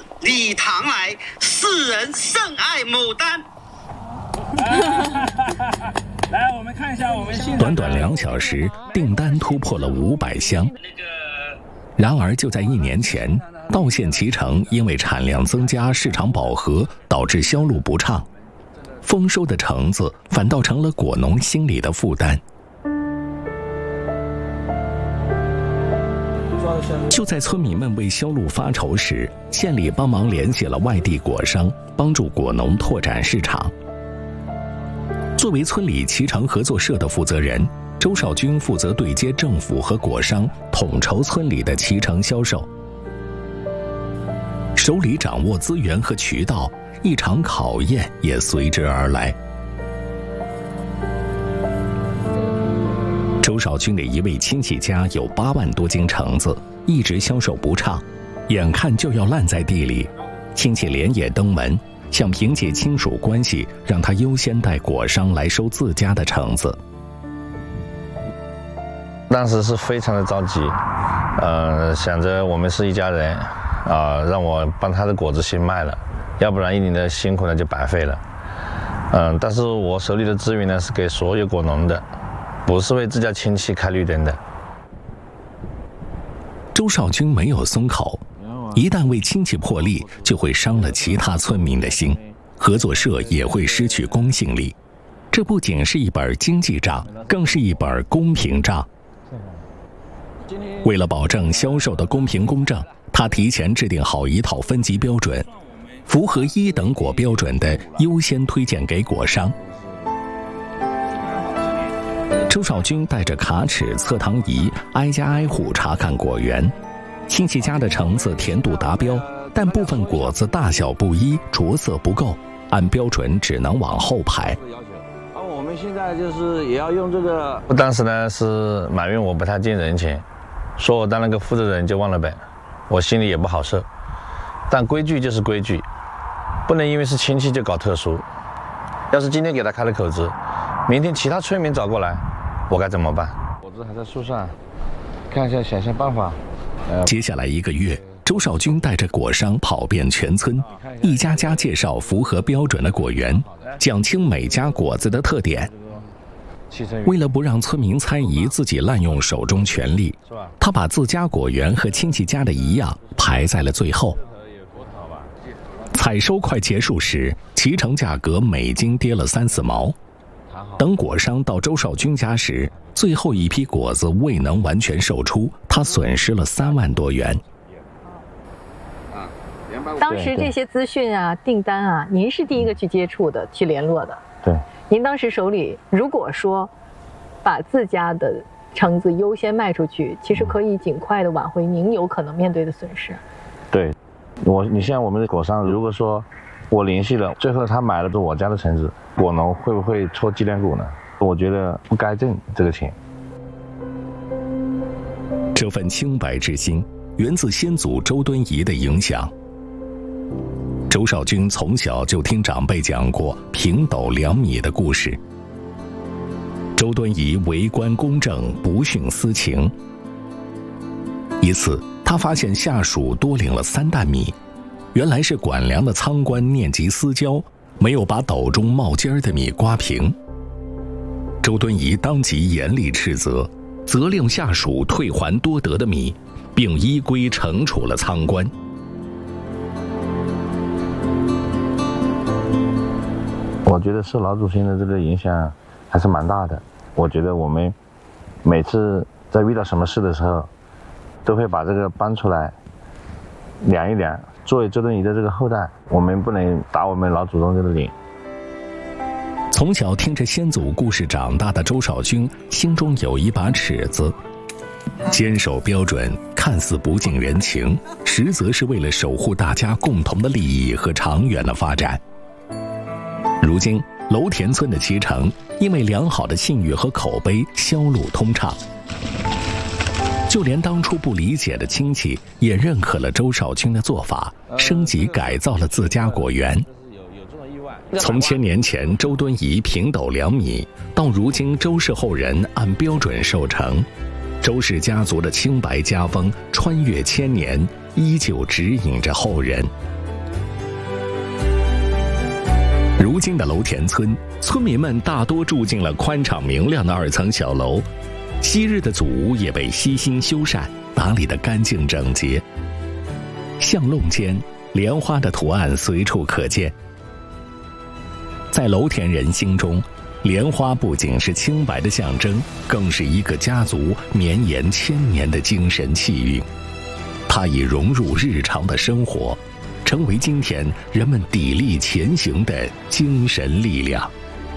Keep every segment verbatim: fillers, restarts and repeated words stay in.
礼堂来，世人甚爱牡丹。 来，我们看一下我们现短短两小时，订单突破了五百箱。然而，就在一年前，道县脐橙因为产量增加、市场饱和，导致销路不畅。丰收的橙子反倒成了果农心里的负担。就在村民们为销路发愁时，县里帮忙联系了外地果商，帮助果农拓展市场。作为村里脐橙合作社的负责人，周少军负责对接政府和果商，统筹村里的脐橙销售。手里掌握资源和渠道，一场考验也随之而来。周少军的一位亲戚家有八万多斤橙子，一直销售不畅，眼看就要烂在地里。亲戚连夜登门，想凭借亲属关系，让他优先带果商来收自家的橙子。 当时是非常的着急，呃，想着我们是一家人，啊、呃，让我帮他的果子先卖了，要不然一年的辛苦呢就白费了。嗯、呃，但是我手里的资源呢是给所有果农的，不是为自家亲戚开绿灯的。 周少军没有松口，一旦为亲戚破例，就会伤了其他村民的心，合作社也会失去公信力。这不仅是一本经济账，更是一本公平账。为了保证销售的公平公正，他提前制定好一套分级标准，符合一等果标准的优先推荐给果商。周少军带着卡尺、测糖仪，挨家挨户查看果园。亲戚家的橙子甜度达标，但部分果子大小不一，着色不够，按标准只能往后排。 我们现在就是也要用这个。 当时呢是埋怨我不太近人情，说我当了个负责人就忘了本，我心里也不好受。但规矩就是规矩，不能因为是亲戚就搞特殊。要是今天给他开了口子，明天其他村民找过来，我该怎么办？ 果子还在树上，看一下想想办法。 接下来一个月，周少军带着果商跑遍全村，一家家介绍符合标准的果园，讲清每家果子的特点。为了不让村民猜疑自己滥用手中权力，他把自家果园和亲戚家的一样排在了最后。采收快结束时，脐橙价格每斤跌了三四毛。等果商到周少军家时，最后一批果子未能完全售出，他损失了三万多元。 当时这些资讯啊、订单啊，您是第一个去接触的、去联络的。 对。 您当时手里如果说把自家的橙子优先卖出去，其实可以尽快的挽回您有可能面对的损失。 对，我你像我们的果商，如果说我联系了，最后他买了我家的橙子，果农会不会戳脊梁骨呢？我觉得不该挣这个钱。 这份清白之心源自先祖周敦颐的影响。周少军从小就听长辈讲过平斗两米的故事。周敦颐为官公正，不徇私情。一次，他发现下属多领了三担米，原来是管粮的仓官念及私交，没有把斗中冒尖儿的米刮平。周敦颐当即严厉斥责，责令下属退还多得的米，并依规惩处了仓官。 我觉得受老祖先的这个影响还是蛮大的。我觉得我们每次在遇到什么事的时候，都会把这个搬出来量一量。作为周敦颐的这个后代，我们不能打我们老祖宗这个脸。 从小听着先祖故事长大的周少军，心中有一把尺子，坚守标准，看似不近人情，实则是为了守护大家共同的利益和长远的发展。如今，楼田村的脐橙因为良好的信誉和口碑，销路通畅。就连当初不理解的亲戚也认可了周少军的做法，升级改造了自家果园。从千年前周敦颐平斗两米，到如今周氏后人按标准授橙，周氏家族的清白家风穿越千年， 依旧指引着后人。如今的楼田村，村民们大多住进了宽敞明亮的二层小楼，昔日的祖屋也被悉心修缮，打理得干净整洁。巷弄间，莲花的图案随处可见。在楼田人心中，莲花不仅是清白的象征，更是一个家族绵延千年的精神气韵。它已融入日常的生活，成为今天人们砥砺前行的精神力量。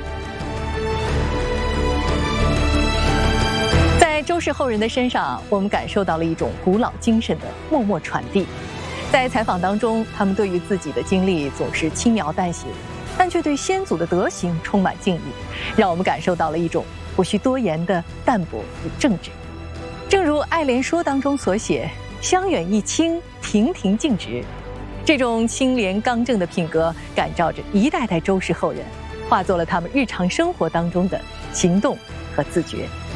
在周氏后人的身上，我们感受到了一种古老精神的默默传递。在采访当中，他们对于自己的经历总是轻描淡写，但却对先祖的德行充满敬意，让我们感受到了一种不需多言的淡泊与正直。正如《爱莲说》当中所写，香远益清，亭亭净植。这种清廉刚正的品格感召着一代代周氏后人，化作了他们日常生活当中的行动和自觉。